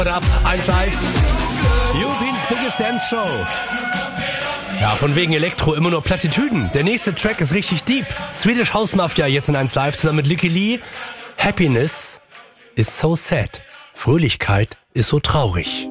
Ab 1 Live. Europeans Biggest Dance Show. Ja, von wegen Elektro immer nur Plattitüden. Der nächste Track ist richtig deep. Swedish House Mafia jetzt in 1 Live zusammen mit Lykke Li. Happiness is so sad. Fröhlichkeit ist so traurig.